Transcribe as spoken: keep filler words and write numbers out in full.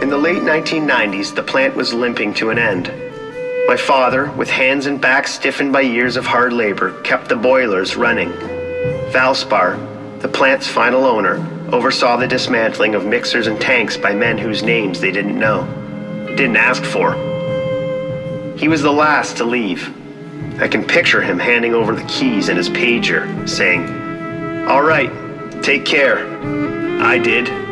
In the late nineteen nineties, the plant was limping to an end. My father, with hands and back stiffened by years of hard labor, kept the boilers running. Valspar, the plant's final owner, oversaw the dismantling of mixers and tanks by men whose names they didn't know, didn't ask for. He was the last to leave. I can picture him handing over the keys and his pager, saying, "All right, take care." I did.